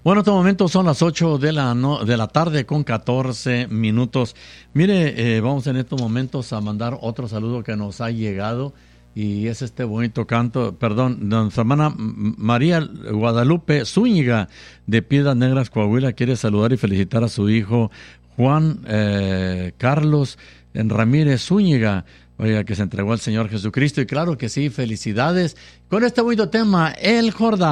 Bueno, en este momento son las 8 de la tarde con 14 minutos. Mire, vamos en estos momentos a mandar otro saludo que nos ha llegado y es este bonito canto, perdón, nuestra hermana María Guadalupe Zúñiga de Piedras Negras, Coahuila, quiere saludar y felicitar a su hijo Juan Carlos Ramírez Zúñiga, oiga, que se entregó al Señor Jesucristo. Y claro que sí, felicidades con este bonito tema, El Jordán.